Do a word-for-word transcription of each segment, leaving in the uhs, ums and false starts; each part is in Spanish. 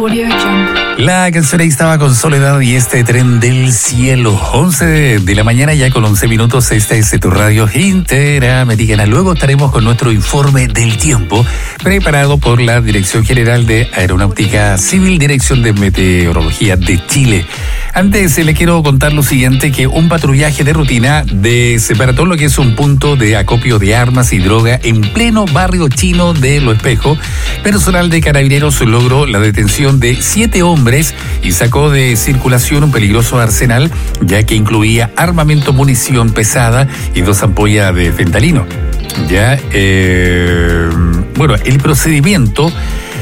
Audio Jungle. La canción ahí estaba con Soledad y este Tren del Cielo. once de la mañana ya con once minutos. Esta es tu radio interamericana. Luego estaremos con nuestro informe del tiempo preparado por la Dirección General de Aeronáutica Civil, Dirección de Meteorología de Chile. Antes le quiero contar lo siguiente, que un patrullaje de rutina de separa todo lo que es un punto de acopio de armas y droga en pleno barrio chino de Lo Espejo. Personal de Carabineros logró la detención de siete hombres y sacó de circulación un peligroso arsenal, ya que incluía armamento, munición pesada y dos ampollas de fentanilo. Ya, eh, bueno, el procedimiento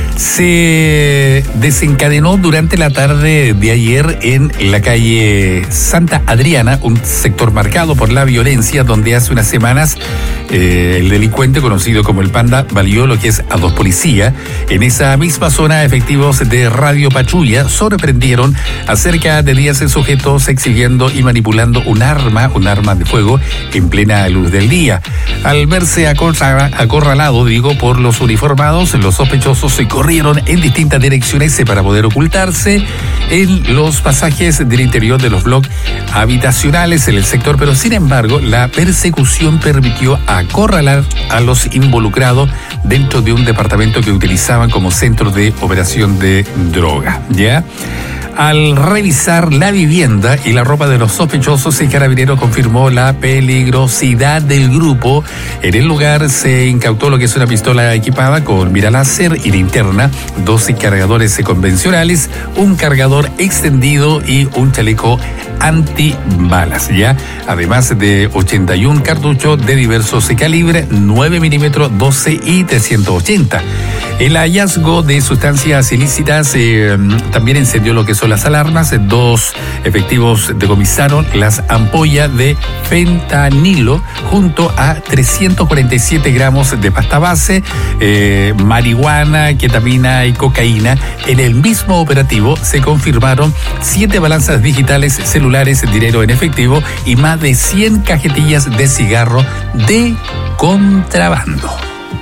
se desencadenó durante la tarde de ayer en la calle Santa Adriana, un sector marcado por la violencia, donde hace unas semanas eh, el delincuente conocido como el Panda valió lo que es a dos policías. En esa misma zona, efectivos de Radio Patrulla sorprendieron a cerca de diez sujetos exhibiendo y manipulando un arma, un arma de fuego en plena luz del día. Al verse acorra, acorralado, digo, por los uniformados, los sospechosos se corrieron en distintas direcciones para poder ocultarse en los pasajes del interior de los bloques habitacionales en el sector, pero sin embargo la persecución permitió acorralar a los involucrados dentro de un departamento que utilizaban como centro de operación de droga. ¿Ya? Al revisar la vivienda y la ropa de los sospechosos, el carabinero confirmó la peligrosidad del grupo. En el lugar se incautó lo que es una pistola equipada con mira láser y linterna, doce cargadores convencionales, un cargador extendido y un chaleco antibalas, ¿ya? Además de ochenta y un cartuchos de diversos calibres, nueve milímetros, doce y trescientos ochenta. El hallazgo de sustancias ilícitas eh, también encendió lo que son las alarmas. Dos efectivos decomisaron las ampollas de fentanilo junto a trescientos cuarenta y siete gramos de pasta base, eh, marihuana, ketamina y cocaína. En el mismo operativo se confirmaron siete balanzas digitales, celulares, dinero en efectivo y más de cien cajetillas de cigarro de contrabando.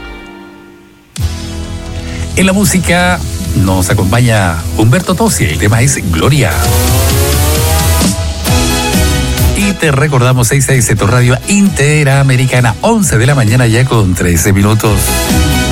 En la música nos acompaña Humberto Tozzi, el tema es Gloria. Y te recordamos, esta es tu radio interamericana, once de la mañana ya con trece minutos.